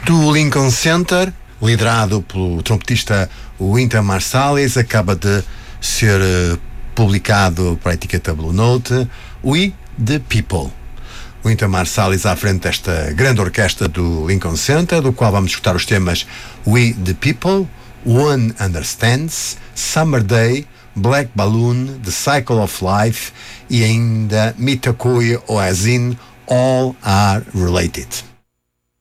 do Lincoln Center, liderado pelo trompetista Wynton Marsalis, acaba de ser publicado para a etiqueta Blue Note, We the People. Wynton Marsalis à frente desta grande orquestra do Lincoln Center, do qual vamos escutar os temas We the People, One Understands, Summer Day, Black Balloon, The Cycle of Life e ainda Mitakuye Oyasin, All Are Related.